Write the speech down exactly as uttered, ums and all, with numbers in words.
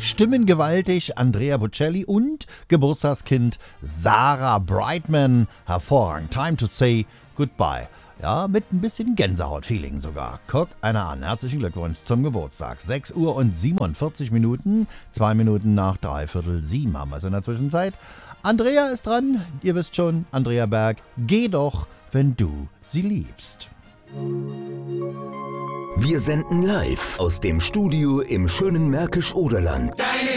Stimmen gewaltig Andrea Bocelli und Geburtstagskind Sarah Brightman. Hervorragend. Time to say goodbye. Ja, mit ein bisschen Gänsehaut-Feeling sogar. Guck einer an. Herzlichen Glückwunsch zum Geburtstag. sechs Uhr und siebenundvierzig Minuten. Zwei Minuten nach dreiviertel sieben haben wir es in der Zwischenzeit. Andrea ist dran. Ihr wisst schon, Andrea Berg. Geh doch, wenn du sie liebst. Wir senden live aus dem Studio im schönen Märkisch-Oderland.